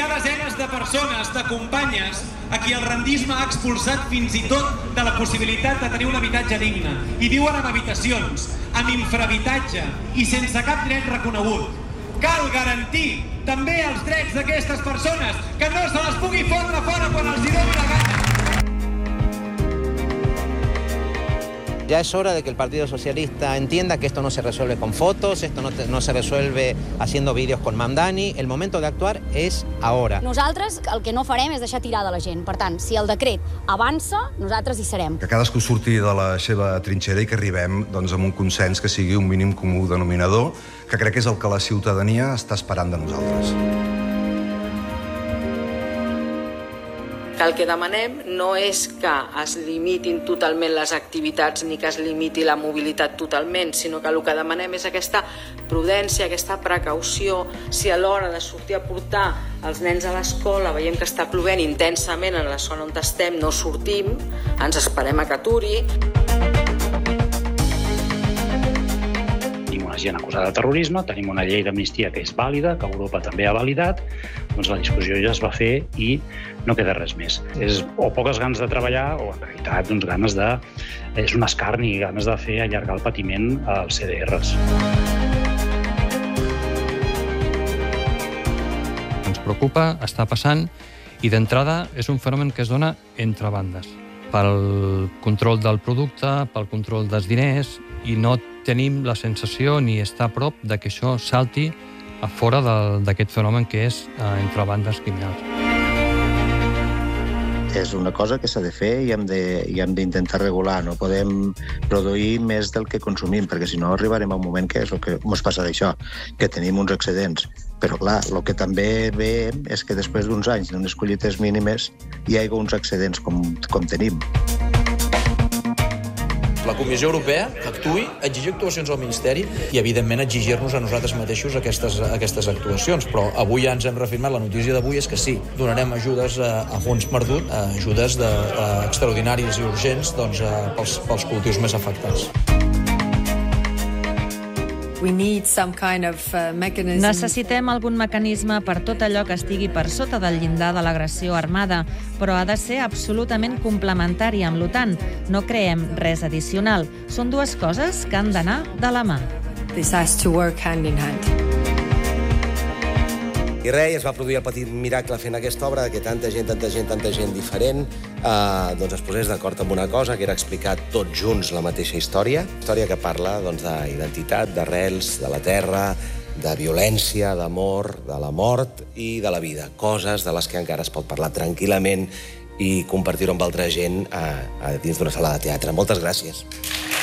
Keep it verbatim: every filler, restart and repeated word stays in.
hi ha desenes de persones, de companyes, a qui el rendisme ha expulsat fins i tot de la possibilitat de tenir un habitatge digne. I viuen en habitacions, amb infrahabitatge i sense cap dret reconegut. Cal garantir també els drets d'aquestes persones, que no se les pugui fotre fora quan els hi doni la gana. Ya es hora de que el Partido Socialista entienda que esto no se resuelve con fotos, esto no, te, no se resuelve haciendo vídeos con Mamdani. El momento de actuar és ahora. Nosaltres el que no farem és deixar tirada la gent. Per tant, si el decret avança, nosaltres hi serem. Que cadascú surti de la seva trinxera i que arribem doncs, amb un consens que sigui un mínim comú denominador, que crec que és el que la ciutadania està esperant de nosaltres. Que el que demanem no és que es limitin totalment les activitats ni que es limiti la mobilitat totalment, sinó que el que demanem és aquesta prudència, aquesta precaució. Si a l'hora de sortir a portar els nens a l'escola veiem que està plovent intensament en la zona on estem, no sortim, ens esperem a que aturi. Tenim una gent acusada de terrorisme, tenim una llei d'amnistia que és vàlida, que Europa també ha validat, doncs la discussió ja es va fer i no queda res més. És o poques ganes de treballar o en realitat doncs, ganes de... és un escarni, ganes de fer allargar el patiment als C D Rs. Ens preocupa, està passant i d'entrada és un fenomen que es dona entre bandes. Pel control del producte, pel control dels diners i no tenim la sensació ni estar a prop de que això salti a fora d'aquest fenomen que és eh, entre bandes criminals. És una cosa que s'ha de fer i hem de, i hem d'intentar regular. No podem produir més del que consumim, perquè si no arribarem a un moment que és el que ens passa d'això, que tenim uns excedents. Però clar, el que també ve és que després d'uns anys d'unes collites mínimes hi ha uns excedents com, com tenim. La Comissió Europea actuï, exigir actuacions al Ministeri i, evidentment, exigir-nos a nosaltres mateixos aquestes, aquestes actuacions. Però avui ja ens hem reafirmat, la notícia d'avui és que sí, donarem ajudes a, a fons perdut, a ajudes de, a extraordinàries i urgents doncs, a, pels, pels cultius més afectats. Necessitem algun mecanisme per tot allò que estigui per sota del llindar de l'agressió armada, però ha de ser absolutament complementari amb l'OTAN. No creem res addicional. Són dues coses que han d'anar de la mà. This has to work hand in hand. I res, es va produir el petit miracle fent aquesta obra, que tanta gent, tanta gent, tanta gent diferent eh, doncs es posés d'acord amb una cosa, que era explicar tots junts la mateixa història. Història que parla doncs, d'identitat, d'arrels, de la terra, de violència, d'amor, de la mort i de la vida. Coses de les que encara es pot parlar tranquil·lament i compartir-ho amb altra gent a, a dins d'una sala de teatre. Moltes gràcies.